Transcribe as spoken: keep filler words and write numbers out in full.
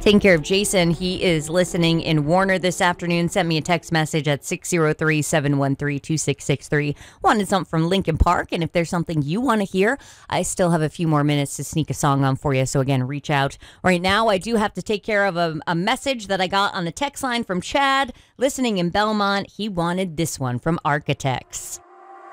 Taking care of Jason. He is listening in Warner this afternoon. Sent me a text message at six zero three, seven one three, two six six three. Wanted something from Linkin Park, and if there's something you want to hear, I still have a few more minutes to sneak a song on for you. So again, reach out. Right now, I do have to take care of a, a message that I got on the text line from Chad, listening in Belmont. He wanted this one from Architects.